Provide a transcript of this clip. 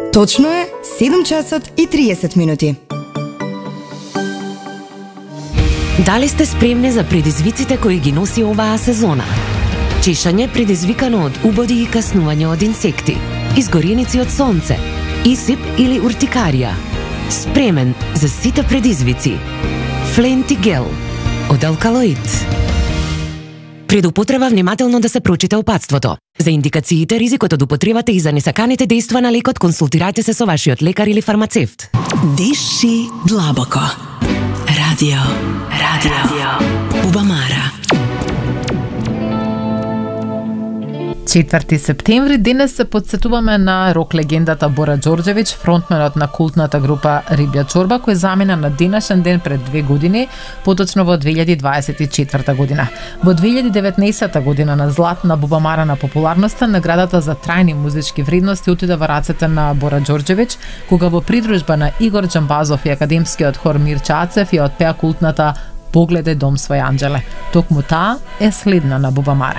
Точно е 7 часот и 30 минути. Дали сте спремни за предизвиците кои ги носи оваа сезона? Чешање предизвикано од убоди и каснување од инсекти, изгореници од сонце, исип или уртикарија. Спремен за сите предизвици. Фленти гел од алкалоид. Пред употреба внимателно да се прочита опатството. За индикациите, ризикот од употребата и за несаканите дејства на лекот, консултирајте се со вашиот лекар или фармацевт. Диши длабоко. Радио. Бубамара. 4 септември, денес се подсетуваме на рок легендата Бора Ѓорѓевиќ, фронтменот на култната група Рибја чорба, кој замина на денешен ден пред 2 години, поточно во 2024 година. Во 2019 година на златна Бубамара на популарноста, наградата за трајни музички вредности отиде во рацете на Бора Ѓорѓевиќ, кога во придружба на Игор Џамбазов и академскиот хор Мирча Ацев ја отпеа култната Погледај дом свој анџеле. Токму таа е следна на Бубамара.